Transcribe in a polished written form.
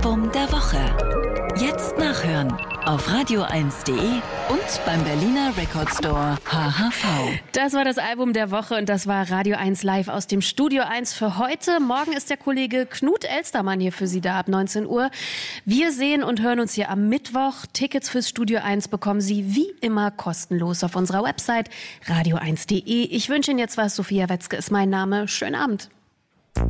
Album der Woche. Jetzt nachhören auf radio1.de und beim Berliner Record Store HHV. Das war das Album der Woche und das war Radio 1 live aus dem Studio 1 für heute. Morgen ist der Kollege Knut Elstermann hier für Sie da ab 19 Uhr. Wir sehen und hören uns hier am Mittwoch. Tickets fürs Studio 1 bekommen Sie wie immer kostenlos auf unserer Website radio1.de. Ich wünsche Ihnen jetzt was. Sophia Wetzke ist mein Name. Schönen Abend.